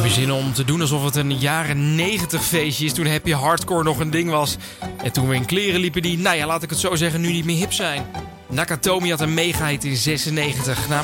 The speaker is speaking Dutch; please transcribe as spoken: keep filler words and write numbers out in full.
Verzinnen om te doen alsof het een jaren negentig feestje is, toen happy hardcore nog een ding was. En toen we in kleren liepen die, nou ja, laat ik het zo zeggen, nu niet meer hip zijn. Nakatomi had een mega hit in zesennegentig.